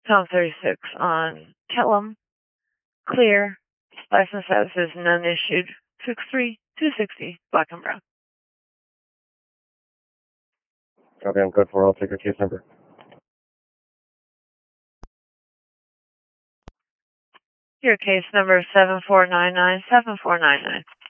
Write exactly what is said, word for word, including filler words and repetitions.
Tom thirty-six on Kellam. Clear. License status is none issued. six three two sixty, black and brown. Okay, I'm good for. I'll take your case number. Your case number seven four nine nine seven four nine nine.